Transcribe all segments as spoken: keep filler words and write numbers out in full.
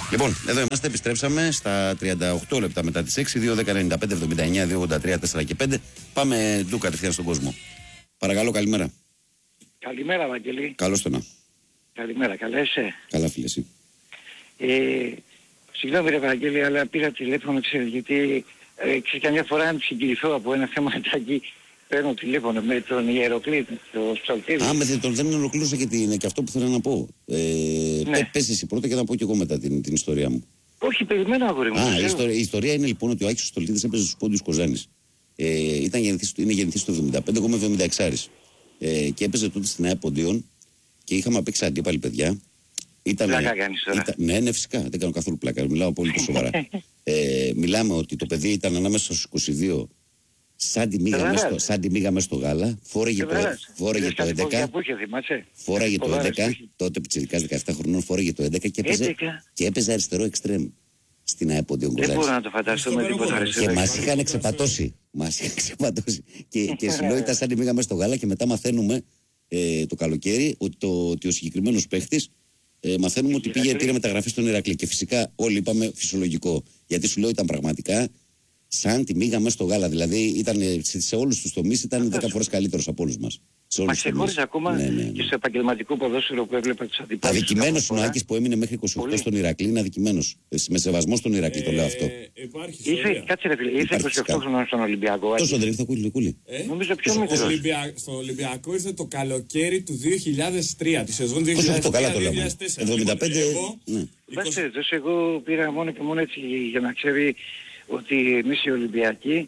Λοιπόν, εδώ είμαστε, επιστρέψαμε στα τριάντα οκτώ λεπτά μετά τις έξι, δύο δέκα ενενήντα πέντε εβδομήντα εννιά, δύο ογδόντα τρία, τέσσερα και πέντε. Πάμε ντου κατευθείαν στον κόσμο. Παρακαλώ, καλημέρα. Καλημέρα, Βαγγελή. Καλώς το να. Καλημέρα, καλά είσαι? Καλά, φίλε, εσύ. Ε, συγγνώμη, ρε Βαγγέλη, αλλά πήρα τηλέφωνο, ξέρεις, γιατί ε, ξέρεις, καμιά φορά αν συγκινηθώ από ένα θεματάκι, παίρνω τηλέφωνο με τον Ιεροκλή, το Ψαλτίδη. Α, με τον δεν ολοκλήρωσα και είναι και αυτό που θέλω να πω. Ε, ναι. Πες εσύ πρώτα και θα πω και εγώ μετά την, την ιστορία μου. Όχι, περιμένω, αγόρι μου. Α, η ιστορία, η ιστορία είναι λοιπόν ότι ο Άκης ο Στολτίδης έπαιζε στους Πόντιους Κοζάνης. Ε, ήταν γεννηθής, είναι γεννηθής το εβδομήντα πέντε, εγώ είμαι εβδομήντα έξι. Ε, και έπαιζε τότε στην ΑΕ Ποντίων και είχαμε παίξει αντίπαλοι παιδιά. Ήταν, πλάκα κάνεις τώρα. Ήταν, ναι, ναι, φυσικά, δεν κάνω καθόλου πλάκα, μιλάω πολύ πιο σοβαρά. ε, μιλάμε ότι το παιδί ήταν ανάμεσα στους είκοσι δύο, σαν τη μίγα μέσα στο γάλα, φόρεγε το, φόρεγε το έντεκα, φόρεγε το έντεκα, τότε πιτσιρικάς δεκαεπτά χρονών, φόρεγε το έντεκα και έπαιζε, και έπαιζε αριστερό εξτρέμ στην ΑΕ Ποντίων Κοζάνης. Δεν μπορώ να το φανταστώ με τίποτα αριστερό. Και μας είχαν ξεπατώσει, μας είχαν ξεπατώσει. και, και σου λέω ήταν σαν τη μίγα μέσα στο γάλα και μετά μαθαίνουμε ε, το καλοκαίρι ότι, το, ότι ο συγκεκριμένος παίχτης Ε, μαθαίνουμε ότι πήγε πήρε μεταγραφή στον Ηρακλή. Και φυσικά όλοι είπαμε φυσιολογικό. Γιατί σου λέω ήταν πραγματικά σαν τη μίγα μέσα στο γάλα. Δηλαδή ήταν, σε όλους τους τομείς ήταν δέκα φορές καλύτερος από όλους μας. Μα ξεχώριζε ακόμα ναι, ναι, ναι. και στο επαγγελματικό ποδόσφαιρο που έβλεπα τους αντιπάλους. Αδικημένος είναι ο Άκης που έμεινε μέχρι είκοσι οκτώ στον Ηρακλή. Είναι αδικημένος. Με σεβασμό στον Ηρακλή ε, το λέω αυτό. Υπάρχει ήρθε, κάτσε ρε φίλε, ήρθε είκοσι οκτώ χρόνων στον Ολυμπιακό. Τόσο δεν ήρθε κούλι κούλι. Ε? Νομίζω πιο μικρός. Στον Ολυμπιακό ήρθε το καλοκαίρι του δύο χιλιάδες τρία, τη σεζόν δύο χιλιάδες τρία δύο χιλιάδες τέσσερα. εβδομήντα πέντε. Βάστε, εγώ πήρα μόνο και μόνο έτσι για να ξέρει ότι εμείς οι Ολυμπιακοί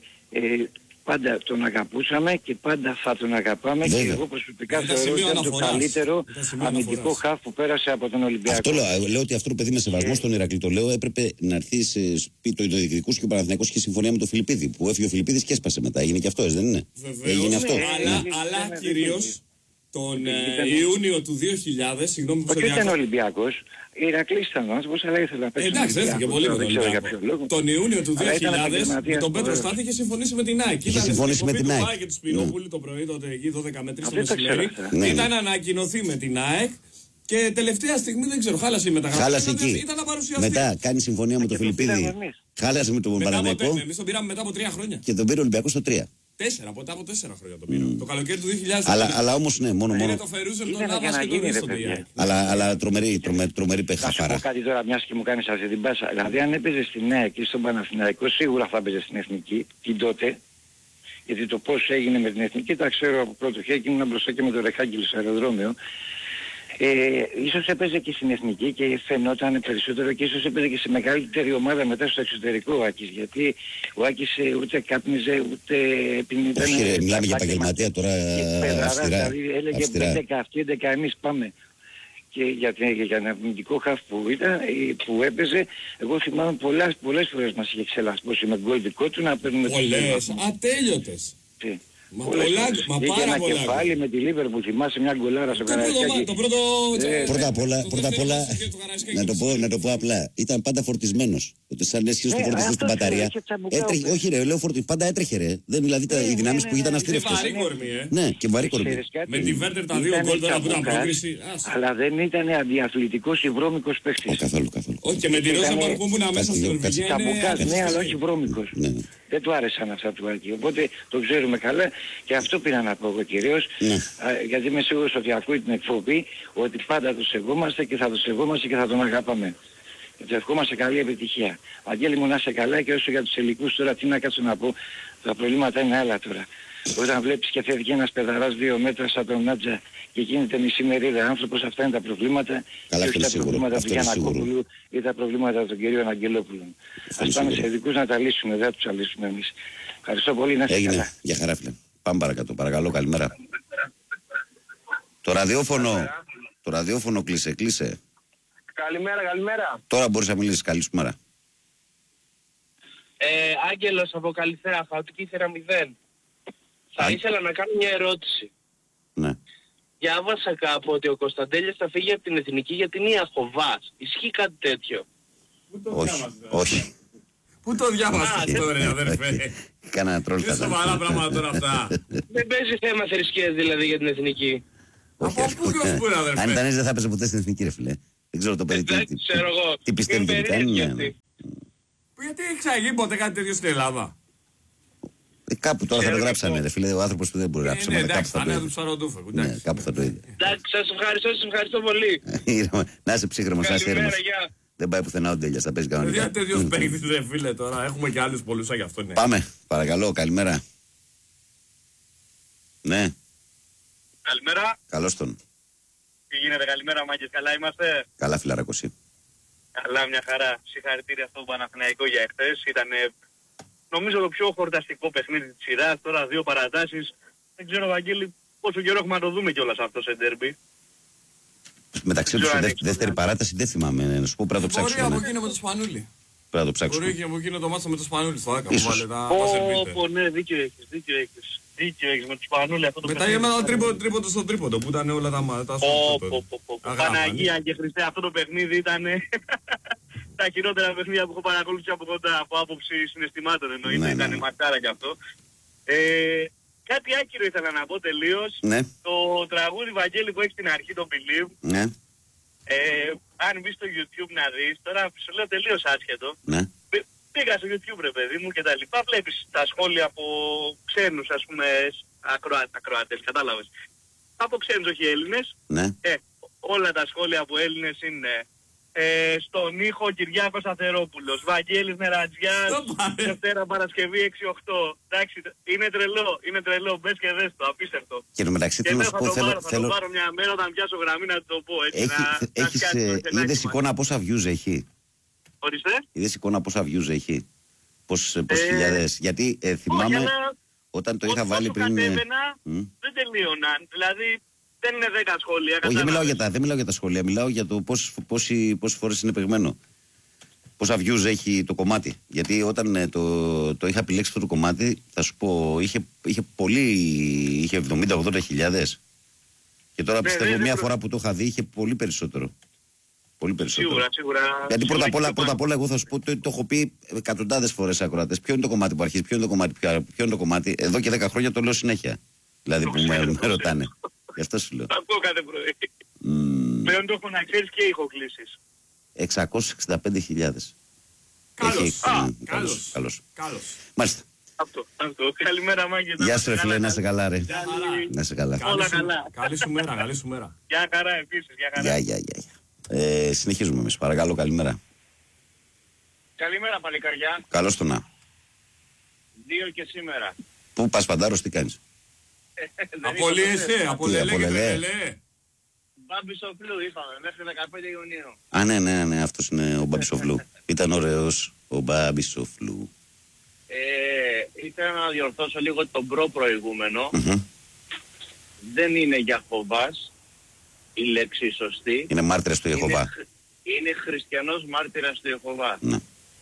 πάντα τον αγαπούσαμε και πάντα θα τον αγαπάμε. Βέβαια. Και εγώ προσωπικά θεωρώ ότι ήταν το καλύτερο αμυντικό χαφ που πέρασε από τον Ολυμπιακό. Αυτό λέω, λέω ότι αυτό το παιδί με σεβασμό στον Ηρακλή το λέω έπρεπε να έρθει σε σπίτι το διεκδικούς και ο Παναθηναϊκός είχε συμφωνία με τον Φιλιππίδη που έφυγε ο Φιλιππίδης και έσπασε μετά. Έγινε και αυτό, δεν είναι? Βεβαίως, έγινε αυτό. Ναι, αλλά, αλλά κυρίως τον ε, Ιούνιο του δύο χιλιάδες, συγγνώμη που δεν ήταν Ολυμπιακός, Ηρακλής ήταν ο άνθρωπος, αλλά ήθελα να πέσει. Εντάξει, δεν και πολύ με τον Ολυμπιακό. Τον Ιούνιο του δύο χιλιάδες με τον Πέτρο Στάθη είχε συμφωνήσει με την ΑΕΚ. Είχε συμφωνήσει με την ΑΕΚ. Και του Σπυρόπουλου το πρωί, τότε εκεί δώδεκα με τρεις το μεσημέρι. Ήταν να ανακοινωθεί με την ΑΕΚ. Και τελευταία στιγμή δεν ξέρω, χάλασε η μεταγραφή. Χάλασε εκεί. Ήταν να παρουσιαστεί. Μετά κάνει συμφωνία με τον Φιλιππίδη. Χάλασε με τον Παναθηναϊκό. Εμείς τον πήραμε μετά από τρία χρόνια. Και τον πήρε ο Ολυμπιακός στο τρία. Τέσσερα, μετά από τέσσερα χρόνια το πήραμε. Mm. Το καλοκαίρι του δύο χιλιάδες. Αλλά, αλλά όμως ναι, μόνο μόνο. Είναι το Φερούζελ, τον Άβας και τον Ρίστον. Αλλά, αλλά τρομερή, τρομερή, τρομερή παιχτάρα. Θα σου πω κάτι τώρα, μιας και μου κάνεις αυτή την πάσα. Δηλαδή αν έπαιζε στην ΑΕΚ και στον Παναθηναϊκό, σίγουρα θα έπαιζε στην Εθνική, την τότε. Γιατί το πώς έγινε με την Εθνική, τα ξέρω από πρώτο χέρι και ήμουν μπροστά και με το Ρεχάγγελο στο αεροδρόμιο. Ε, ίσως έπαιζε και στην Εθνική και φαινόταν περισσότερο και ίσως έπαιζε και σε μεγαλύτερη ομάδα μετά στο εξωτερικό ο Άκης, γιατί ο Άκης ούτε κάπνιζε ούτε επινδύταν. Όχι ρε, μιλάμε για επαγγελματία τώρα αυστηρά. Δηλαδή έλεγε έντεκα αυτοί, έντεκα εμείς πάμε. Και για, για, για ένα αμυντικό χαφ που ήταν, που έπαιζε, εγώ θυμάμαι πολλές, πολλές φορές μας είχε ξελασπώσει με γκολ δικό του να παίρνουμε τους πολλές, ατέλειωτες. Τι. Μα, πολλά, μα πάρα ένα πολλά. κεφάλι με τη Λίβερ που θυμάσαι μια γκολάρα στο Καραϊσκάκι. Το πρώτο... Ε, πρώτα απ' όλα, πρώτα απ' όλα να, το πω, να το πω απλά, ήταν πάντα φορτισμένος. Ότι σαν έσχυσε στο φορτιστή στην μπαταρία. Έτρεχε, όχι ρε, λέω φορτισμένο, πάντα έτρεχε ρε. Δεν, δηλαδή τα, οι δυνάμεις που ήταν αστήρευτες. Και βαρύ κορμί, ε. Ναι, και βαρύ κορμί. Με τη Βέρτερ τα δύο γκολ τώρα που ήταν πρόκριση. Αλλά δεν ήταν αδιαθλητικός ή βρώμικος παίκτης. Καθόλου, καθόλου. Όχι, και με τη Ρόζα που ήμουν μέσα στην Ορβηγία. Ναι, αλλά όχι βρώμικος. Δεν του άρεσαν αυτά του Άκη. Οπότε το ξέρουμε καλά και αυτό πήρα να πω εγώ κυρίως. Ναι. Α, γιατί είμαι σίγουρος ότι ακούει την εκπομπή ότι πάντα το σεβόμαστε και θα το σεβόμαστε και θα τον αγαπάμε. Και του ευχόμαστε καλή επιτυχία. Αγγέλη μου να είσαι καλά και όσο για τους ελικούς τώρα τι να κάτσω να πω. Τα προβλήματα είναι άλλα τώρα. Όταν βλέπεις και φεύγει ένας παιδαράς δύο μέτρα σαν τον Νάτζα και γίνεται μισή μερίδα άνθρωπος, αυτά είναι τα προβλήματα. Καλά, και όχι τα σίγουρο. προβλήματα Αυτό του Γιαννακόπουλου ή τα προβλήματα των κυρίων Αγγελόπουλων. Ας πάμε σε ειδικούς να τα λύσουμε, δεν θα τους αλύσουμε εμείς. Ευχαριστώ πολύ, να είστε Έγινε. καλά. Για χαρά φίλε. Πάμε παρακάτω, παρακαλώ, καλημέρα. Το ραδιόφωνο, το ραδιόφωνο κλείσε, κλείσε. Καλημέρα, καλημέρα. Τώρα μπορείς να μιλήσεις, καλή σου μέρα. Ε, Άγγελος από Καλυθέα, Χαοτική Θέρα μηδέν. Θα Α... ήθελα να κάνω μια ερώτηση. Ναι. Διάβασα κάπου ότι ο Κωνσταντέλιας θα φύγει από την Εθνική για την Ιαχωβάς. Ισχύει κάτι τέτοιο? Όχι, όχι. Πού το διάβασες αυτό ρε αδερφέ? Κάνα τρόλ. Είναι σοβαρά πράγματα τώρα αυτά. Δεν παίζει θέμα θρησκείας δηλαδή για την Εθνική. Από πού και ως πού ρε αδερφέ? Αν ήταν έτσι δεν θα έπαιζε ποτέ στην Εθνική ρε φίλε. Δεν ξέρω το παιδί τι, τι, τι πιστεύει και τι κάνει. Ναι, ναι. Γιατί έχει ξαναγίνει ποτέ κάτι τέτοιο στην Ελλάδα? Ε, κάπου τώρα θα το γράψανε, ρε φίλε. Ο άνθρωπος που δεν μπορεί να γράψει. Ναι, εντάξει, θα το ναι, κάπου θα το είδε. Εντάξει, σας ευχαριστώ, σας ευχαριστώ πολύ. Να είσαι ψύχρεμος, να είσαι έρημος. Δεν πάει πουθενά ο Ντέλιας, θα παίζει κανονικά. Γιατί τέτοιος παίκτης, ρε φίλε, τώρα έχουμε και άλλους πολλούς σαν γι' αυτό. Πάμε, παρακαλώ, καλημέρα. Ναι. Καλημέρα. Καλώς τον. Τι γίνεται, καλημέρα Μάγκες, καλά είμαστε? Καλά φιλαράκωση. Καλά, μια χαρά. Συγχαρητήρια στον Παναθηναϊκό για εχθές. Ήταν νομίζω το πιο χορταστικό παιχνίδι της σειράς. Τώρα δύο παρατάσεις. Δεν ξέρω, Βαγγέλη, πόσο καιρό έχουμε να το δούμε κιόλας αυτό σε ντέρμπι. Μεταξύ τους δε, δεύτερη παράταση δεν θυμάμαι, να σου πω πρέπει να το ψάξουμε. Μπορεί από εκείνο με το Σπανούλι. Πρέπει να το ψάξουμε. Μπορεί και από εκείνο το μάτσο με το Σπανούλι στο Άκα που βάλε τα Ω, ναι, δίκιο έχεις, δίκιο έχεις. Δίκιο έχεις με το Σπανούλι αυτό το μετά για ένα τρίποντο στο τρίποντο που ήταν όλα τα σώματα. Παναγία και Χριστέ, αυτό το παιχνίδι ήταν τα χειρότερα παιχνίδια που έχω παρακολουθήσει από κοντά, από άποψη συναισθημάτων εννοείται, ήταν ματάρα κι αυτό. Κάτι άκυρο ήθελα να πω τελείως. Ναι. Το τραγούδι Βαγγέλη που έχει στην αρχή, το Believe. Ναι. Ε, αν μπεις στο YouTube να δεις, τώρα σου λέω τελείως άσχετο. Ναι. Πήγα στο YouTube ρε παιδί μου και τα λοιπά. Βλέπεις τα σχόλια από ξένους ας πούμε ακροα... ακροατές, κατάλαβες. Από ξένους όχι Έλληνες. Ναι. Ε, όλα τα σχόλια από Έλληνες είναι ε, στον ήχο Κυριάκος Σταθερόπουλος, Βαγγέλης Νερατζιάς, Δευτέρα Παρασκευή έξι οκτώ. Εντάξει, είναι τρελό, είναι τρελό, μπες και δες το, απίστευτο. Και το μεταξύ θέλω να σου πω, θα, θέλω, το πάρω, θέλω... θα το πάρω μια μέρα όταν πιάσω γραμμή να το πω έτσι. Έχει, να, έχεις, να ε, είδες εικόνα πόσα views έχει? Ορίστε. Είδες εικόνα πόσα views έχει? Πόσες ε, χιλιάδες? Γιατί ε, θυμάμαι όχι, αλλά, όταν το είχα βάλει πριν... Κατέβαινα, mm. δεν τελείωναν, δηλαδή... Δεν είναι δέκα σχόλια. Όχι, δεν μιλάω, για τα, δεν μιλάω για τα σχόλια, μιλάω για το πόσες φορές είναι παιγμένο. Πόσα views έχει το κομμάτι. Γιατί όταν ε, το, το είχα επιλέξει αυτό το κομμάτι, θα σου πω, είχε, είχε πολύ, είχε εβδομήντα ογδόντα χιλιάδες. Και τώρα ναι, πιστεύω ναι, μία ναι, φορά που το είχα δει είχε πολύ περισσότερο. Πολύ περισσότερο. Σίγουρα, σίγουρα. Γιατί πρώτα απ' όλα, πρώτα απ' όλα εγώ θα σου πω, το, το έχω πει εκατοντάδες φορές σε ακροατές. Ποιο είναι το κομμάτι που αρχίζει, ποιο είναι το κομμάτι, ποιο, ποιο είναι το κομμάτι. Εδώ και δέκα χρόνια το λέω συνέχεια. Δηλαδή που με, με ρωτάνε. Γι' αυτό σου λέω. Θα ακούω κάθε πρωί. Mm. Πλέον το έχω να ξέρεις και ηχοκλήσεις. εξακόσιες εξήντα πέντε χιλιάδες. Καλώς. Έχει, Α, mm, καλώς. Καλώς. Καλώς. Μάλιστα. Αυτό, αυτό. Καλημέρα Μάγκη. Γεια σου ρε φίλε, να είσαι καλά ρε. Να είσαι καλά. Όλα καλά. Καλή σου μέρα, καλή σου μέρα. Γεια χαρά επίσης, γεια χαρά. Γεια, γεια, γεια. Ε, συνεχίζουμε εμείς, παρακαλώ, καλημέρα. Καλημέρα παλικαριά. Καλώς το να. Δύο και σήμερα. Πού πας Παντάρος, τι κάνεις? Απολύεσαι, απολελέ και λελέ. Μπάμπισοφλού είπαμε, μέχρι δεκαπέντε Ιουνίου. Α, ναι, ναι, ναι, αυτός είναι ο Μπάμπισοφλού. Ήταν ωραίος ο Μπάμπισοφλού. Ε, ήθελα να διορθώσω λίγο τον προ-προηγούμενο. Mm-hmm. Δεν είναι Γιαχωβάς η λέξη σωστή. Είναι μάρτυρας του Ιεχωβά. Είναι, είναι χριστιανός μάρτυρας του Ιεχωβά. Ναι.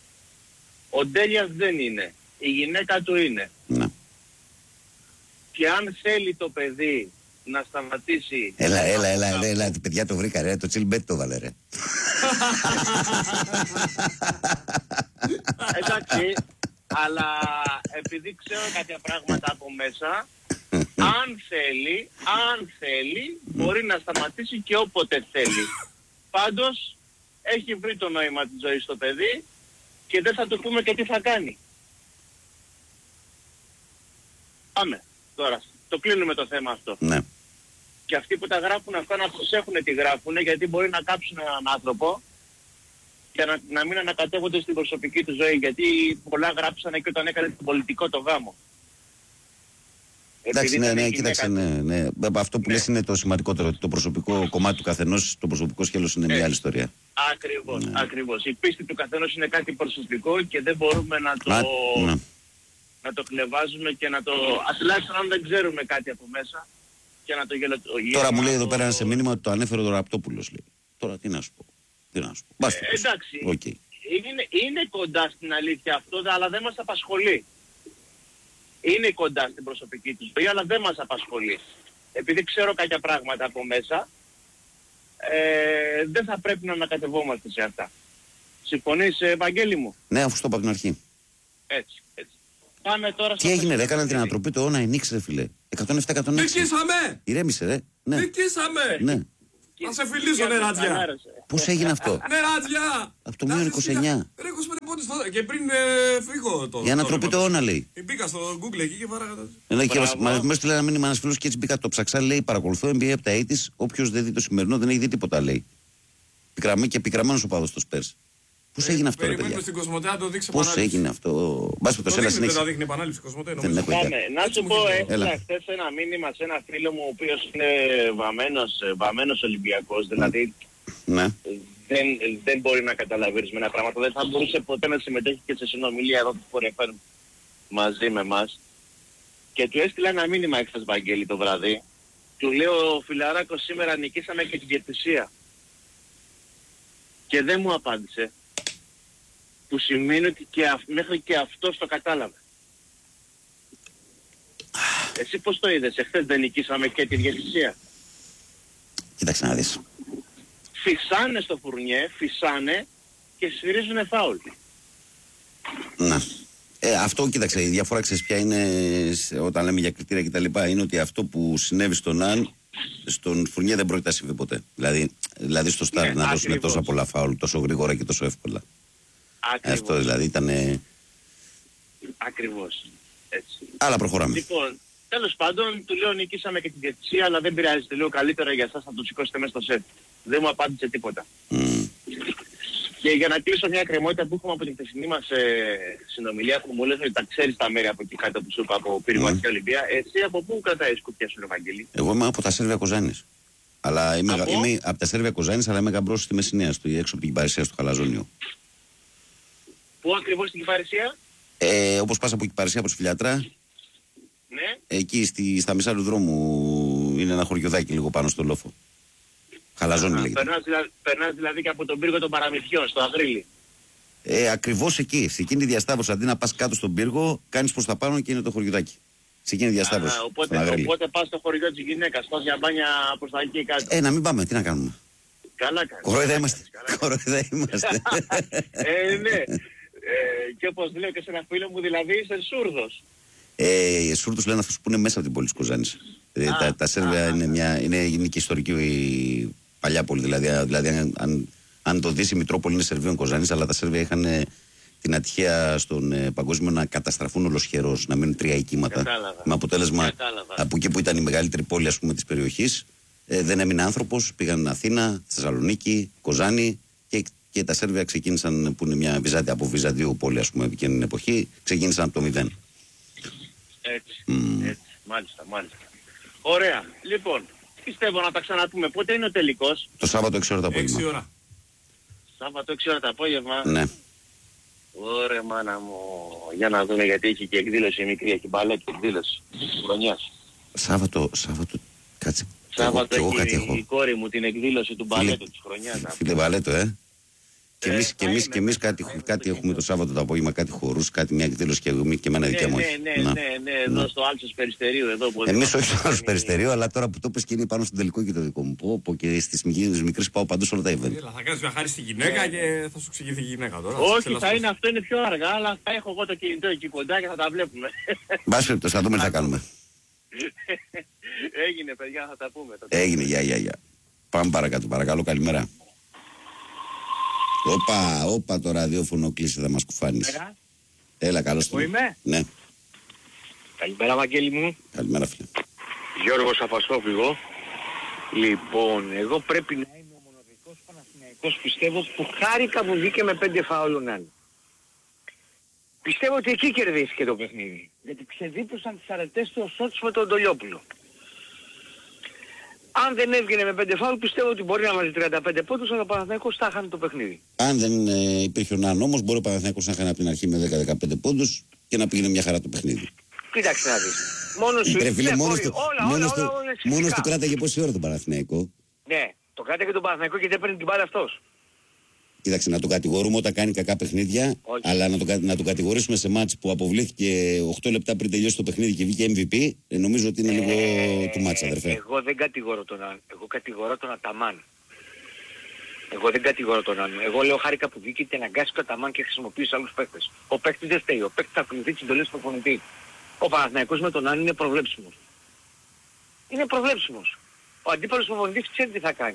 Ο Ντέλιας δεν είναι. Η γυναίκα του είναι. Ναι. Και αν θέλει το παιδί να σταματήσει... Έλα, έλα, έλα, έλα, έλα, παιδιά το βρήκα ρε, το τσιλμπέτ το βάλε ρε. Εντάξει, αλλά επειδή ξέρω κάποια πράγματα από μέσα, αν θέλει, αν θέλει, μπορεί να σταματήσει και όποτε θέλει. Πάντως, έχει βρει το νόημα της ζωής στο παιδί και δεν θα του πούμε και τι θα κάνει. Πάμε, τώρα, το κλείνουμε το θέμα αυτό. Ναι. Και αυτοί που τα γράφουν αυτά να προσέχουν τι γράφουν, γιατί μπορεί να κάψουν έναν άνθρωπο και να, να μην ανακατεύονται στην προσωπική του ζωή, γιατί πολλά γράψανε και όταν έκανε το πολιτικό το γάμο. Εντάξει, ναι, ναι, κοίταξε, ναι, ναι. Αυτό που ναι. λες είναι το σημαντικότερο, ότι το προσωπικό κομμάτι του καθενός, το προσωπικό σκέλος είναι ναι. μια άλλη ιστορία. Ακριβώς, ναι. ακριβώς. Η πίστη του καθενός είναι κάτι προσωπικό και δεν μπορούμε να το, Α, ναι. να το κλεβάζουμε και να το... Τουλάχιστον αν δεν ξέρουμε κάτι από μέσα και να το γελοτολογήσουμε. Τώρα μου λέει εδώ πέρα σε μήνυμα ότι το ανέφερε ο Ραπτόπουλος, λέει. Τώρα τι να σου πω. Τι να σου πω. Ε, εντάξει, okay. είναι, είναι κοντά στην αλήθεια αυτό, αλλά δεν μας απασχολεί. Είναι κοντά στην προσωπική του ζωή, αλλά δεν μας απασχολεί. Επειδή ξέρω κάποια πράγματα από μέσα, ε, δεν θα πρέπει να ανακατευόμαστε σε αυτά. Συμφωνείς, Ευαγγέλη μου? Ναι, αφού στο είπα από την αρχή. Έτσι, έτσι. Πάμε τώρα. Τι έγινε ρε, έκαναν την ανατροπή το Όνα Ενίξ ρε φίλε. εκατόν επτά εκατόν έξι. Νικήσαμε! Ηρέμησε ρε. Ναι. Νικήσαμε! Ναι. Να σε φιλήσω, νερατζιά. Πώς έγινε αυτό? Νερατζιά. Από το μείον είκοσι εννιά. Ρε είκοσι πέντε πόντους τώρα και πριν φύγω το. Για να τροπεί το όνα, λέει. Μπήκα στο Google εκεί και παράγοντα. Ένα και μας στείλε ένα μήνυμα ένας φίλος και έτσι μπήκα το ψαξά, λέει παρακολουθώ N B A από τα ογδόντα. Όποιος δεν δει το σημερινό δεν έχει δει τίποτα, λέει. Πικραμή και πικραμένος ο παδός στο Spurs. Πώς έγινε αυτό, ρε παιδιά? Πώς έγινε αυτό? Μπας που το σέλα συνέχισε. Δεν θα δείχνει επανάληψη Κοσμοτέ. Να σου πω, έστειλα χθες ένα μήνυμα σε ένα φίλο μου ο οποίος είναι βαμμένος, βαμμένος Ολυμπιακός. Δηλαδή ναι. δεν, δεν μπορεί να καταλαβεί ορισμένα πράγματα. Δεν θα μπορούσε ποτέ να συμμετέχει και σε συνομιλία εδώ που φορεφέρουν μαζί με εμάς. Και του έστειλα ένα μήνυμα έξω Βαγγέλη το βράδυ. Του λέω, φιλαράκο, σήμερα νικήσαμε και την διαιτησία. Και δεν μου απάντησε. Που σημαίνει ότι και αυ... μέχρι και αυτός το κατάλαβε. Εσύ πώς το είδες? Εχθές δεν νικήσαμε και τη διαιτησία? Κοίταξε να δεις. Φυσάνε στο φουρνιέ, φυσάνε και σφυρίζουνε φάουλ. Να. Ε, αυτό κοίταξε, η διαφορά ξέρεις ποια είναι όταν λέμε για κριτήρια και τα λοιπά, είναι ότι αυτό που συνέβη στον Αν, στον φουρνιέ δεν πρόκειται να συμβεί ποτέ. Δηλαδή, δηλαδή στο Σταρ ναι, να δώσουν τόσα πολλά φάουλ, τόσο γρήγορα και τόσο εύκολα. Ακριβώς. Αυτό δηλαδή ήταν. Ακριβώς. Έτσι. Αλλά προχωράμε. Λοιπόν, τέλος πάντων, του λέω νικήσαμε και την διαιτησία, αλλά δεν πειράζει. Του λέω καλύτερα για εσάς να το σηκώσετε μέσα στο σετ. Δεν μου απάντησε τίποτα. Mm. Και για να κλείσω μια κρεμότητα που έχουμε από την χθεσινή μας ε, συνομιλία, που μου λες ότι τα ξέρεις τα μέρη από εκεί κάτω που σου είπα από Πυρηνική mm. Ολυμπία, εσύ από πού κρατάει η σκουπιά σου, Ευαγγέλη? Εγώ είμαι από τα Σέρβια Κοζάνης. Αλλά είμαι από, είμαι από τα Σέρβια Κοζάνης, αλλά είμαι γαμπρός στη Μεσσηνία, στο, έξω από την Κυπαρισία, στο Χαλαζόνιο. Πού ακριβώς στην Κυπαρισία? Ε, όπως πας από την Κυπαρισία, από τη Φιλιατρά. Ναι. Εκεί στη, στα μισά του δρόμου είναι ένα χωριουδάκι λίγο πάνω στο λόφο. Χαλαζόνι λέγεται. Περνάς δηλαδή, περνάς δηλαδή και από τον πύργο των Παραμυθιών, στο Αγρίλι. Ε, ακριβώς εκεί. Σε εκείνη τη διασταύρωση, αντί να πας κάτω στον πύργο, κάνεις προς τα πάνω και είναι το χωριουδάκι. Σε εκείνη τη διασταύρωση. Α, οπότε, οπότε πας στο χωριό της γυναίκας, πας για μπάνια προς τα εκεί κάτω. Ε, να μην πάμε, τι να κάνουμε. Καλά κάνεις. Κοροϊδά είμαστε. Κοροϊδά είμαστε. ε, ναι. Ε, και όπως λέω και σε ένα φίλο μου, δηλαδή είσαι Σούρδος. Ε, Σούρδος λένε αυτούς που είναι μέσα από την πόλη της Κοζάνης. Ε, τα, τα Σέρβια είναι, μια, είναι, είναι και ιστορική η παλιά πόλη. Δηλαδή, δηλαδή αν, αν, αν το δεις, η Μητρόπολη είναι Σερβίων Κοζάνης, αλλά τα Σέρβια είχαν ε, την ατυχία στον ε, παγκόσμιο να καταστραφούν ολοσχερός, να μείνουν τρία οικήματα. Κατάλαβα. Με αποτέλεσμα Κατάλαβα. από εκεί που ήταν η μεγαλύτερη πόλη, ας πούμε, της περιοχής, ε, δεν έμεινε άνθρωπος. Πήγαν Αθήνα, Θεσσαλονίκη, Κοζάνη και, και τα Σέρβια ξεκίνησαν, που είναι μια Βυζάντια, από Βυζαντίου πόλη, ας πούμε, εκείνη την εποχή, ξεκίνησαν από το μηδέν. Έτσι, mm. έτσι, μάλιστα, μάλιστα. Ωραία. Λοιπόν, πιστεύω να τα ξαναπούμε. Πότε είναι ο τελικός? Το Σάββατο έξι ώρα το απόγευμα. έξι ώρα. Σάββατο έξι ώρα το απόγευμα. Ναι. Ωραία μάνα μου. Για να δούμε, γιατί έχει και εκδήλωση μικρή, έχει μπαλέτ και εκδήλωση χρονιάς. Σάββατο, Σάββατο, κάτσε. Σάββατο εγώ, έχει εγώ, η κόρη μου την εκδήλωση του μπαλέτου της χρονιάς. Φίλε μπαλέτο, ε. Και εμείς, ε, και εμείς, και εμείς κάτι, κάτι έχουμε το Σάββατο το απόγευμα, κάτι χορούς, κάτι μια εκδήλωση και, και εμένα δικιά μου. Ναι, ναι, ναι, ναι, ναι, εδώ στο Άλσος Περιστερίου. Εμείς όχι στο Άλσος Περιστερίου, αλλά τώρα που το πες και είναι πάνω στον τελικό και το δικό μου. Πω, πω και στις μικρές πάω παντού σε όλα τα event. Έλα, θα κάνεις μια χάρη στη γυναίκα και θα σου εξηγηθεί η γυναίκα τώρα. Όχι, θα είναι, αυτό είναι πιο αργά, αλλά θα έχω εγώ το κινητό εκεί κοντά και θα τα βλέπουμε. Μπας περιπτώσει, θα δούμε τι θα κάνουμε. Έγινε παιδιά, θα τα πούμε. Έγινε, γεια, γεια, γεια. Πάμε παρακάτω, παρακαλώ, καλημέρα. Όπα, όπα το ραδιόφωνο κλείσει, θα μας κουφάνεις. Έλα, καλώς το. Πού είμαι? Ναι. Καλημέρα, Βαγγέλη μου. Καλημέρα, φίλε. Γιώργος Αφαστόφυγο. Λοιπόν, εγώ πρέπει να είμαι ο μοναδικός Παναθηναϊκός, πιστεύω, που χάρηκα που βγήκε με πέντε φάουλων άλλοι. Πιστεύω ότι εκεί κερδίστηκε το παιχνίδι. Γιατί ξεδίπωσαν τις αρετές του ο Σότς με τον Ντολιόπουλο. Αν δεν έβγαινε με πέντε φάουλ, πιστεύω ότι μπορεί να βάλει τριάντα πέντε πόντους, αλλά ο Παναθηναϊκός θα χάνει το παιχνίδι. Αν δεν ε, υπήρχε ο Ναν όμως, μπορεί ο Παναθηναϊκός να χάνει από την αρχή με δέκα με δεκαπέντε πόντους και να πήγαινε μια χαρά το παιχνίδι. Κοίταξε να δεις. Μόνος σου, Ρε φίλε, μόνος του, όλα, μόνος όλα, του, όλα, όλα, μόνος του κράταγε πόση ώρα τον Παναθηναϊκό. Ναι, το κράταγε τον Παναθηναϊκό και δεν παίρνει την μπάλα αυτός. Κοίταξε, να τον κατηγορούμε όταν κάνει κακά παιχνίδια, όχι. Αλλά να τον, να τον κατηγορήσουμε σε μάτς που αποβλήθηκε οκτώ λεπτά πριν τελειώσει το παιχνίδι και βγήκε εμ βι πι, ε, νομίζω ότι είναι ε, λίγο του μάτς, αδερφέ. Εγώ δεν κατηγορώ τον Άν, εγώ κατηγορώ τον Αταμάν. Εγώ δεν κατηγορώ τον Άν. Εγώ λέω χάρηκα που βγήκε και αναγκάστηκε ο Αταμάν και χρησιμοποιήσει άλλους παίκτες. Ο παίκτης δεν φταίει, ο παίκτης θα ακολουθεί τις εντολές του προπονητή. Ο Παναθηναϊκός με τον Άν είναι προβλέψιμος. Είναι προβλέψιμος. Ο αντίπαλος προπονητής ξέρει τι θα κάνει.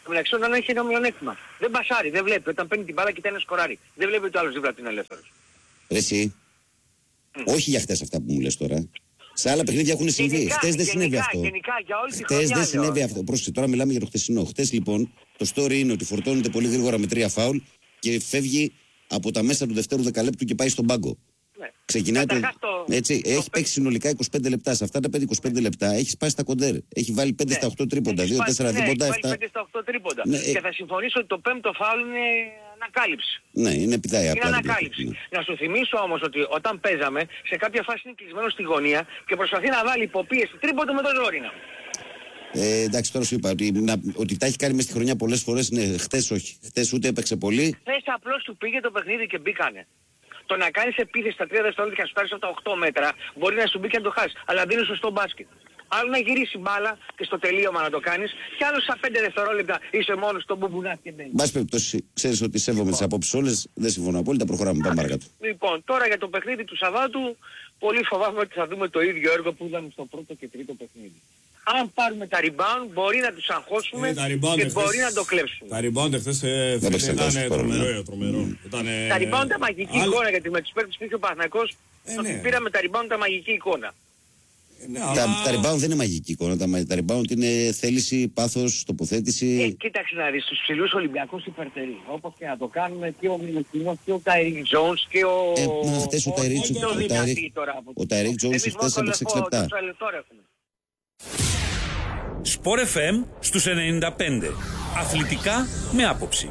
μεταξύ των άλλων έχει ένα μειονέκτημα. Δεν μπασάρει, δεν βλέπει. Όταν παίρνει την μπάλα κοιτάει να σκοράρει. Δεν βλέπει ότι ο άλλος δίπλα του είναι ελεύθερος. Εσύ. Mm. Όχι για χτες αυτά που μου λες τώρα. Σε άλλα παιχνίδια έχουν συμβεί. Χτες δεν συνέβη αυτό. Χτες δεν συνέβη αυτό. Πρόσεχε, τώρα μιλάμε για το χτεσινό. Χτες λοιπόν το story είναι ότι φορτώνεται πολύ γρήγορα με τρία φάουλ και φεύγει από τα μέσα του δευτέρου δεκαλέπτου και πάει στον πάγκο. Ναι. Ξεκινάει το... το... Έτσι, το... έχει παίξει συνολικά είκοσι πέντε λεπτά. Σε αυτά τα πέντε είκοσι πέντε λεπτά έχει σπάσει τα κοντέρ. Έχει βάλει πέντε στα οκτώ τρίποντα. δύο τέσσερα ναι, δίποντα. Έχει βάλει πέντε στα οκτώ τρίποντα. Ναι, και θα συμφωνήσω ότι το πέμπτο φάουλ είναι ανακάλυψη. Ναι, είναι πιτάει απλά. Είναι ανακάλυψη. Ναι. Να σου θυμίσω όμως ότι όταν παίζαμε, σε κάποια φάση είναι κλεισμένο στη γωνία και προσπαθεί να βάλει υποπίεση τρίποντο με το ζόρι. Ε, εντάξει, τώρα σου είπα ότι, να, ότι τα έχει κάνει μες στη χρονιά πολλές φορές. Ναι, χτες όχι. Χτες ούτε έπαιξε πολύ. Χτες απλώς του πήγε το παιχνίδι και μπήκανε. Το να κάνεις επίθεση στα τρία δευτερόλεπτα και να σουτάρεις από τα οκτώ μέτρα μπορεί να σου μπει και να το χάσεις. Αλλά δεν είναι σωστό μπάσκετ. Άλλο να γυρίσει μπάλα και στο τελείωμα να το κάνεις, και άλλο στα πέντε δευτερόλεπτα είσαι μόνος στον μπουμπουνά και μπαίνεις. Μπας περιπτώσει, ξέρεις ότι σέβομαι τις απόψεις όλες, δεν συμφωνώ απόλυτα, προχωράμε, πάμε παρακάτω. Λοιπόν, τώρα για το παιχνίδι του Σαββάτου, πολύ φοβάμαι ότι θα δούμε το ίδιο έργο που είδαμε στο πρώτο και τρίτο παιχνίδι. Αν πάρουμε τα rebound, μπορεί να τους αγχώσουμε ε, και εχθές, μπορεί να το κλέψουμε. Τα rebound εχθές ε, ήταν τρομερό, τρομερό. Τα rebound ήταν μαγική Άλλη... εικόνα, γιατί με τους παίκτες που είχε ο Παναθηναϊκός ε, ναι. πήραμε τα rebound ήταν μαγική εικόνα. Ε, ναι, αλλά... τα, τα rebound δεν είναι μαγική εικόνα, τα, τα rebound είναι θέληση, πάθος, τοποθέτηση. Ε, κοίταξε να δεις, τους ψηλούς Ολυμπιακούς υπερτερεί. Όπως και να το κάνουμε και ο Μιλουτίνος και ο Τάιρικ Τζόουνς και ο... Ε, μα χτες ο Τάιρικ Τζόουνς χτες έπαιξε έξι λεπτά. Σπορ εφ εμ στους ενενήντα πέντε. Αθλητικά με άποψη.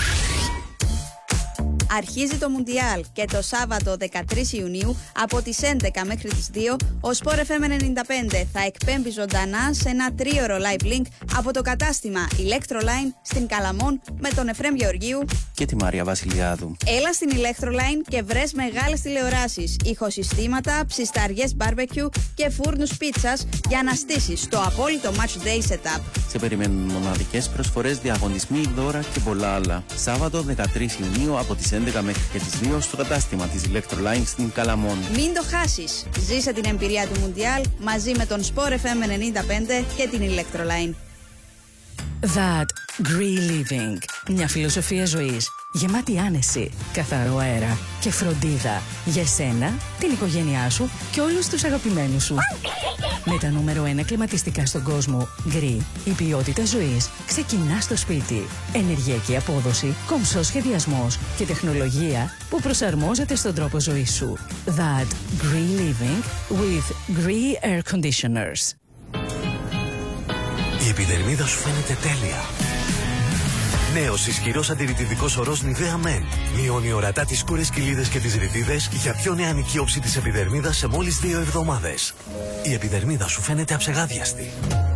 Αρχίζει το Μουντιάλ και το Σάββατο δεκατρείς Ιουνίου από τις έντεκα μέχρι τις δύο ο Σπορ εφ εμ ενενήντα πέντε θα εκπέμπει ζωντανά σε ένα τρίωρο live link από το κατάστημα Electroline στην Καλαμών με τον Εφραίμ Γεωργίου και τη Μαρία Βασιλιάδου. Έλα στην Electroline και βρες μεγάλες τηλεοράσεις, ηχοσυστήματα, ψισταριές barbecue και φούρνους πίτσας για να στήσεις το απόλυτο match day setup. Σε περιμένουν μοναδικές προσφορές, διαγωνισμοί, δώρα και πολλά άλλα. Σάββατο δεκατρείς Ιουνίου από τις έντεκα μέχρι και τις δύο στο κατάστημα της Electroline στην Καλαμών. Μην το χάσεις. Ζήσε την εμπειρία του Μουντιάλ μαζί με τον Sport εφ εμ ενενήντα πέντε και την Electroline. That Green Living. Μια φιλοσοφία ζωής γεμάτη άνεση, καθαρό αέρα και φροντίδα για σένα, την οικογένειά σου και όλους τους αγαπημένους σου. Με τα νούμερο ένα κλιματιστικά στον κόσμο, Green, η ποιότητα ζωής ξεκινά στο σπίτι. Ενεργειακή απόδοση, κομψός σχεδιασμός και τεχνολογία που προσαρμόζεται στον τρόπο ζωής σου. That Green Living with Green Air Conditioners. Η επιδερμίδα σου φαίνεται τέλεια. Νέος ισχυρός αντιρρητιδικός ορός Nivea Men. Μειώνει ορατά τις σκούρες κοιλίδες και τις ρητίδες για πιο νεανική όψη της επιδερμίδας σε μόλις δύο εβδομάδες. Η επιδερμίδα σου φαίνεται αψεγάδιαστη.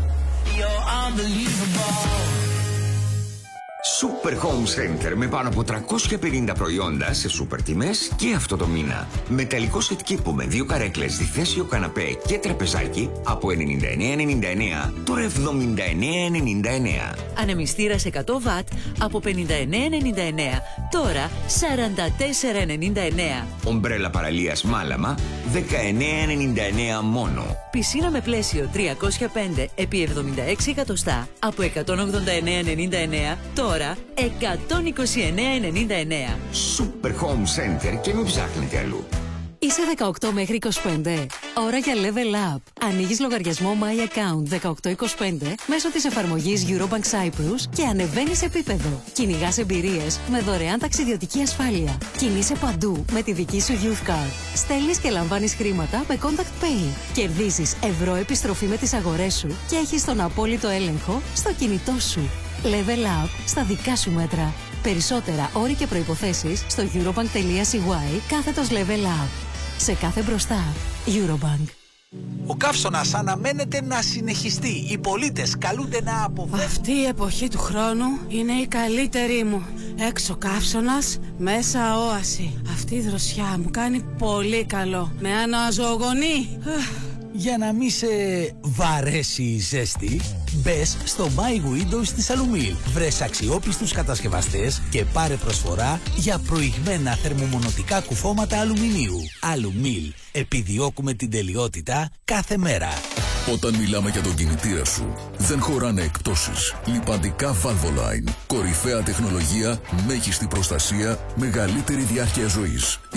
Super Home Center με πάνω από τριακόσια πενήντα προϊόντα σε σούπερ τιμές και αυτό το μήνα. Μεταλλικό σετ κήπου με δύο καρέκλες, διθέσιο καναπέ και τραπεζάκι από ενενήντα εννέα ενενήντα εννέα, τώρα εβδομήντα εννέα ενενήντα εννέα. Ανεμιστήρας εκατό βατ από πενήντα εννέα ενενήντα εννέα, τώρα σαράντα τέσσερα ενενήντα εννέα. Ομπρέλα παραλίας Μάλαμα, δεκαεννέα ενενήντα εννέα μόνο. Πισίνα με πλαίσιο τριακόσια πέντε επί εβδομήντα έξι εκατοστά από εκατόν ογδόντα εννέα ενενήντα εννέα, τώρα εκατόν είκοσι εννέα ενενήντα εννέα. Super Home Center και μην ψάχνετε αλλού. Είσαι δεκαοκτώ μέχρι είκοσι πέντε. Ώρα για Level Up. Ανοίγεις λογαριασμό My Account δεκαοκτώ είκοσι πέντε μέσω της εφαρμογής Eurobank Cyprus και ανεβαίνεις επίπεδο. Κυνηγάς εμπειρίες με δωρεάν ταξιδιωτική ασφάλεια. Κινείσαι παντού με τη δική σου Youth Card. Στέλνεις και λαμβάνεις χρήματα με Contact Pay. Κερδίζεις ευρώ επιστροφή με τις αγορές σου και έχεις τον απόλυτο έλεγχο στο κινητό σου. Level Up στα δικά σου μέτρα. Περισσότερα όροι και προϋποθέσεις στο eurobank.cy κάθετος Level Up. Σε κάθε μπροστά, Eurobank. Ο καύσωνας αναμένεται να συνεχιστεί. Οι πολίτες καλούνται να αποφεύγουν. Αυτή η εποχή του χρόνου είναι η καλύτερη μου. Έξω καύσωνας, μέσα όαση. Αυτή η δροσιά μου κάνει πολύ καλό. Με αναζωογονεί. Για να μην σε βαρέσει η ζέστη, μπες στο My Windows της Alumil. Βρες αξιόπιστους κατασκευαστές και πάρε προσφορά για προηγμένα θερμομονωτικά κουφώματα αλουμινίου. Alumil. Επιδιώκουμε την τελειότητα κάθε μέρα. Όταν μιλάμε για τον κινητήρα σου, δεν χωράνε εκπτώσεις. Λιπαντικά Valvoline. Κορυφαία τεχνολογία, μέγιστη προστασία, μεγαλύτερη διάρκεια ζωής.